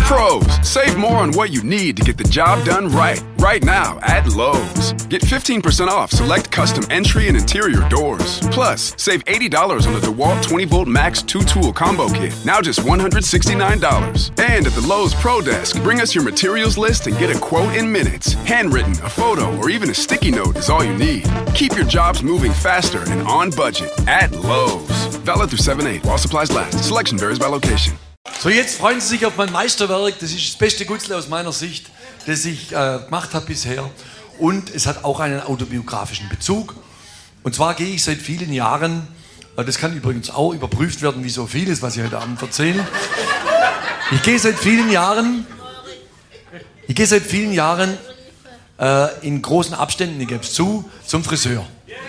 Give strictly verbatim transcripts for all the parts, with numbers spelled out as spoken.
Pros, save more on what you need to get the job done right. Right now at Lowe's. Get fifteen percent off select custom entry and interior doors. Plus, save eighty dollars on the DeWalt twenty volt Max two tool combo kit. Now just one hundred sixty-nine dollars. And at the Lowe's Pro Desk, bring us your materials list and get a quote in minutes. Handwritten, a photo, or even a sticky note is all you need. Keep your jobs moving faster and on budget at Lowe's. Valid through seven eight while supplies last. Selection varies by location. So, jetzt freuen Sie sich auf mein Meisterwerk. Das ist das beste Gutzle aus meiner Sicht, das ich äh, gemacht habe bisher. Und es hat auch einen autobiografischen Bezug. Und zwar gehe ich seit vielen Jahren, äh, das kann übrigens auch überprüft werden, wie so vieles, was ich heute Abend erzähle. Ich gehe seit vielen Jahren, ich gehe seit vielen Jahren äh, in großen Abständen, ich gebe es zu, zum Friseur.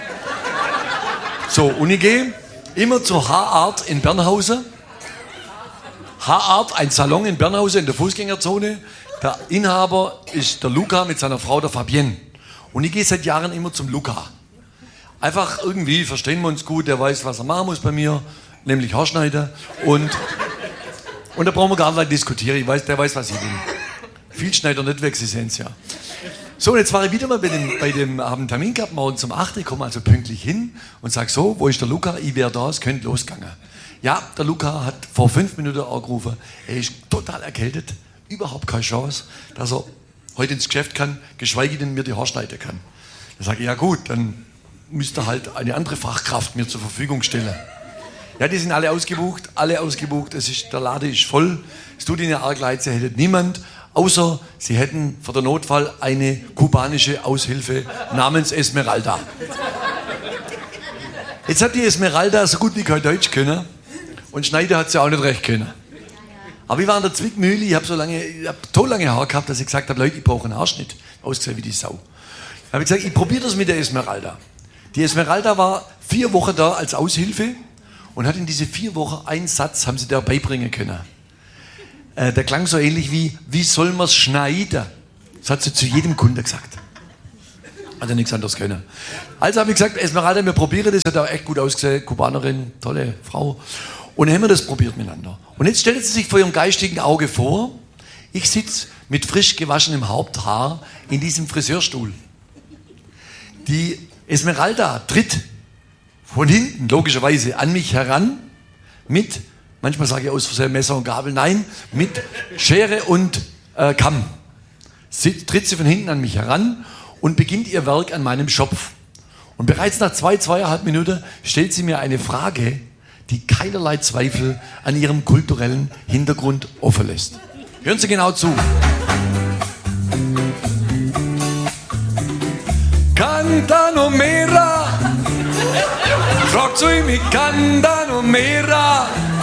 So, und ich gehe immer zur Haarart in Bernhausen. Haarart, ein Salon in Bernhausen in der Fußgängerzone. Der Inhaber ist der Luca mit seiner Frau, der Fabienne. Und ich gehe seit Jahren immer zum Luca. Einfach irgendwie verstehen wir uns gut, der weiß, was er machen muss bei mir, nämlich Haarschneiden. Und, und da brauchen wir gar nicht diskutieren, ich weiß, der weiß, was ich will. Viel schneidet er nicht weg, Sie sehen es ja. So, und jetzt war ich wieder mal bei dem, bei dem haben einen Termin gehabt, morgen um acht, ich komme also pünktlich hin und sage so, wo ist der Luca, ich wäre da, es könnte losgehen. Ja, der Luca hat vor fünf Minuten angerufen, er ist total erkältet, überhaupt keine Chance, dass er heute ins Geschäft kann, geschweige denn mir die Haare schneiden kann. Da sage ich, ja gut, dann müsste halt eine andere Fachkraft mir zur Verfügung stellen. Ja, die sind alle ausgebucht, alle ausgebucht, es ist, der Laden ist voll, es tut ihnen arg leid, sie hätten niemand, außer sie hätten für den Notfall eine kubanische Aushilfe namens Esmeralda. Jetzt hat die Esmeralda so gut wie kein Deutsch können. Und Schneider hat sie auch nicht recht können. Aber ich war in der Zwickmühle, ich habe so lange, ich habe so lange Haar gehabt, dass ich gesagt habe, Leute, ich brauche einen Haarschnitt. Ausgesehen wie die Sau. Da habe ich gesagt, ich probiere das mit der Esmeralda. Die Esmeralda war vier Wochen da als Aushilfe und hat in diese vier Wochen einen Satz, haben sie da beibringen können. Äh, der klang so ähnlich wie, wie soll man es schneiden? Das hat sie zu jedem Kunde gesagt. Hat er nichts anderes können. Also habe ich gesagt, Esmeralda, wir probieren das, hat auch echt gut ausgesehen, Kubanerin, tolle Frau. Und dann haben wir das probiert miteinander. Und jetzt stellen Sie sich vor Ihrem geistigen Auge vor, ich sitze mit frisch gewaschenem Haupthaar in diesem Friseurstuhl. Die Esmeralda tritt von hinten, logischerweise, an mich heran mit, manchmal sage ich aus Versehen Messer und Gabel, nein, mit Schere und äh, Kamm. Sie, tritt sie von hinten an mich heran und beginnt ihr Werk an meinem Schopf. Und bereits nach zwei, zweieinhalb Minuten stellt sie mir eine Frage, die keinerlei Zweifel an ihrem kulturellen Hintergrund offen lässt. Hören Sie genau zu. Canta numera, fragt sie mich, canta numera,